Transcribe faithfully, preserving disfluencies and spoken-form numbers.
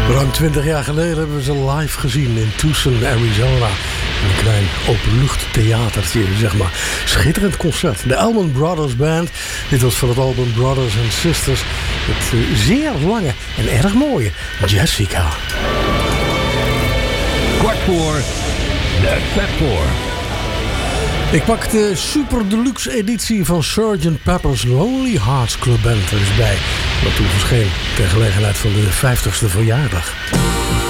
Ruim twintig jaar geleden hebben we ze live gezien in Tucson, Arizona. Een klein openluchttheatertje, zeg maar. Schitterend concert. De Allman Brothers Band. Dit was van het album Brothers and Sisters. Het uh, zeer lange en erg mooie Jessica. Kwart voor de Fat Four. Ik pak de super deluxe editie van sergeant Pepper's Lonely Hearts Club Band er eens bij. Wat toen verscheen ter gelegenheid van de vijftigste verjaardag.